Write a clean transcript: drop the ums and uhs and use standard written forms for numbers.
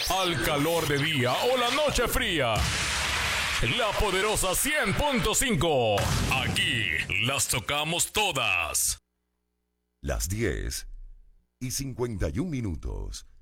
al calor de día o la noche fría. La poderosa 100.5. Aquí las tocamos todas. Las 10:51.